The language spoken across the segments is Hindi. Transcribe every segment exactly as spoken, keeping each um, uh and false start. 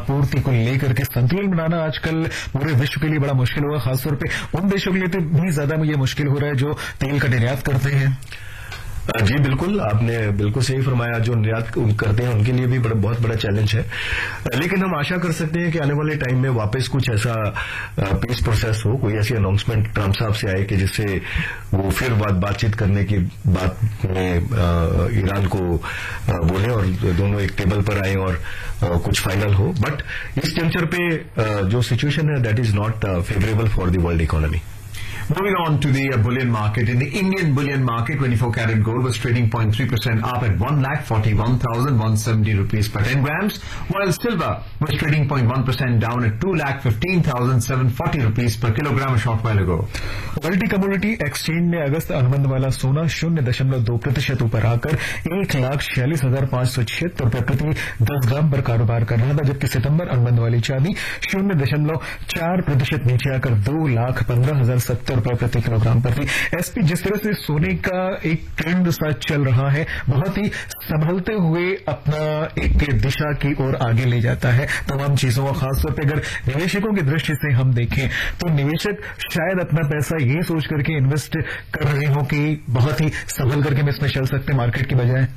आपूर्ति को लेकर के संतुलन बनाना आजकल पूरे विश्व के लिए बड़ा मुश्किल होगा, खासतौर पे उन देशों के लिए तो भी ज्यादा ये मुश्किल हो रहा है जो तेल का निर्यात करते हैं। जी बिल्कुल, आपने बिल्कुल सही फरमाया। जो निर्यात करते हैं उनके लिए भी बड़ा बहुत बड़ा चैलेंज है, लेकिन हम आशा कर सकते हैं कि आने वाले टाइम में वापस कुछ ऐसा पीस प्रोसेस हो, कोई ऐसी अनाउंसमेंट ट्रंप साहब से आए कि जिससे वो फिर बात बातचीत करने की बात में ईरान को बोले और दोनों एक टेबल पर आए और कुछ फाइनल हो। बट इस टेंचर पे जो सिचुएशन है that is not favourable for the world economy. Moving on to the uh, bullion market. In the Indian bullion market, twenty-four karat gold was trading zero point three percent up at one lakh forty-one thousand one hundred seventy rupees per ten grams, while silver was trading zero point one percent down at two lakh fifteen thousand seven hundred forty rupees per kilogram a short while ago. Multi commodity exchange ने अगस्त अनुबंध वाला सोना शून्य दशमलव दो प्रतिशत ऊपर आकर एक लाख छियालीस हजार पांच सौ छिहत्तर रुपए प्रति दस ग्राम पर कारोबार कर रहा था, जबकि सितंबर अनुबंध वाली चांदी शून्य दशमलव चार प्रतिशत नीचे आकर दो लाख पंद्रह हजार सत्तर रुपए प्रति किलोग्राम पर थी। एसपी, जिस तरह से सोने का एक ट्रेंड सा चल रहा है, बहुत ही संभलते हुए अपना एक दिशा की ओर आगे ले जाता है तमाम चीजों को। खासतौर पर अगर निवेशकों की दृष्टि से हम देखें तो निवेशक शायद अपना पैसा ये सोच करके इन्वेस्ट कर रहे हो कि बहुत ही संभल करके हम इसमें चल सकते हैं मार्केट की बजाय।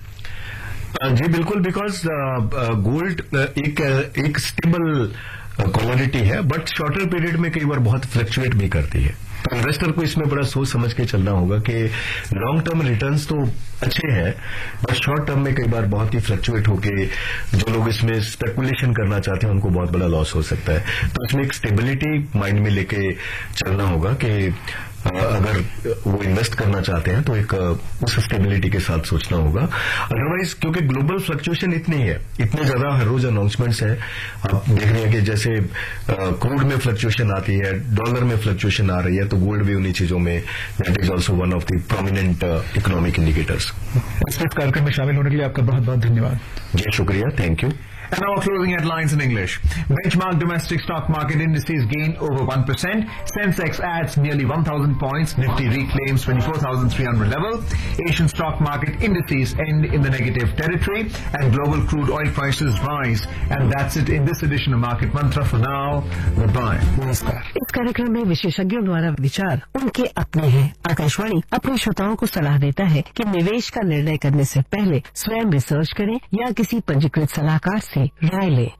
जी बिल्कुल, बिकॉज गोल्ड एक एक स्टेबल कमोडिटी है, बट शॉर्टर पीरियड में कई बार बहुत फ्लक्चुएट भी करती है। तो इन्वेस्टर को इसमें बड़ा सोच समझ के चलना होगा कि लॉन्ग टर्म रिटर्न्स तो अच्छे हैं, बट शॉर्ट टर्म में कई बार बहुत ही फ्लक्चुएट होके जो लोग इसमें स्पेकुलेशन करना चाहते हैं उनको बहुत बड़ा लॉस हो सकता है। तो इसमें एक स्टेबिलिटी माइंड में लेके चलना होगा कि अगर वो इन्वेस्ट करना चाहते हैं तो एक उस स्टेबिलिटी के साथ सोचना होगा। अदरवाइज क्योंकि ग्लोबल फ्लक्चुएशन इतनी है, इतने ज्यादा हर रोज अनाउंसमेंट्स है, आप देख रहे हैं कि जैसे क्रूड में फ्लक्चुएशन आती है, डॉलर में फ्लक्चुएशन आ रही है, तो गोल्ड भी उन्हीं चीजों में that is also one of the prominent economic indicators. इस कार्यक्रम में शामिल होने के लिए आपका बहुत बहुत धन्यवाद। जी शुक्रिया, thank you. And now closing headlines in English. Benchmark domestic stock market indices gain over one percent. Sensex adds nearly one thousand points. Nifty reclaims twenty-four thousand three hundred level. Asian stock market indices end in the negative territory and global crude oil prices rise. And that's it in this edition of Market Mantra. For now, goodbye. नमस्कार। इस कार्यक्रम में विशेषज्ञों द्वारा विचार उनके अपने हैं। आकाशवाणी अपने श्रोताओं को सलाह देता है कि निवेश का निर्णय करने से पहले स्वयं रिसर्च करें या किसी पंजीकृत सलाहकार से राय लें।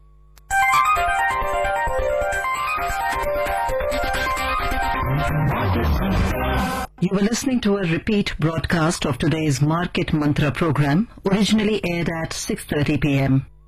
You were listening to a repeat broadcast of today's Market Mantra program, originally aired at six thirty p m